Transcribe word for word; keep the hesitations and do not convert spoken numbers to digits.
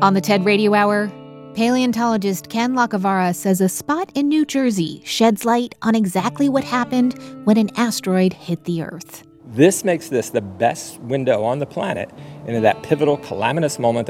On the TED Radio Hour, paleontologist Ken Lacavara says a spot in New Jersey sheds light on exactly what happened when an asteroid hit the Earth. This makes this the best window on the planet into that pivotal calamitous moment